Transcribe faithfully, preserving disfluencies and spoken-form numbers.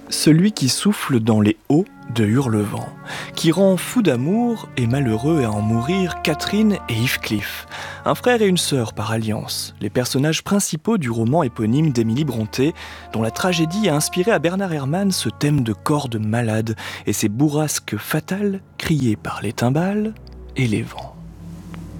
Celui qui souffle dans les hauts de Hurlevent, qui rend fou d'amour et malheureux à en mourir Catherine et Heathcliff, un frère et une sœur par alliance, les personnages principaux du roman éponyme d'Émilie Brontë, dont la tragédie a inspiré à Bernard Herrmann ce thème de cordes malades et ces bourrasques fatales criées par les timbales et les vents.